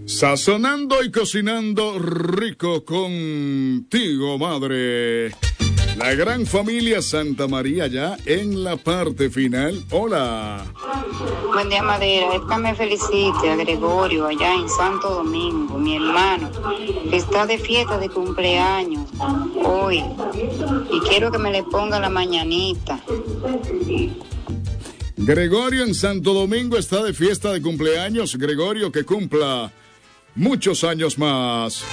Sazonando y cocinando rico contigo, madre. La gran familia Santa María ya en la parte final. Hola. Buen día, Madera. Es que me felicite a Gregorio allá en Santo Domingo, mi hermano, que está de fiesta de cumpleaños hoy. Y quiero que me le ponga la mañanita. Gregorio en Santo Domingo está de fiesta de cumpleaños. Gregorio, que cumpla muchos años más.